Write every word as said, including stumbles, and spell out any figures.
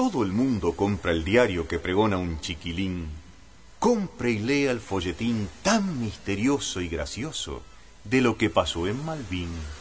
todo el mundo compra el diario que pregona un chiquilín, compre y lea el folletín tan misterioso y gracioso de lo que pasó en Malvin.